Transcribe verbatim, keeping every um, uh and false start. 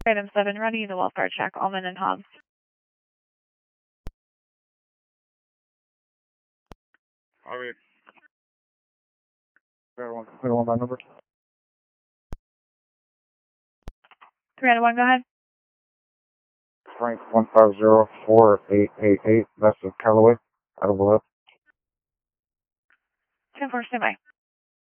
Item seven, ready the welfare check, Allman and Hobbs. I mean, zero one, zero one, that number. three oh one, go ahead. Frank one five zero four eight eight eight. That's the Callaway. Out of the left. ten four, stand by.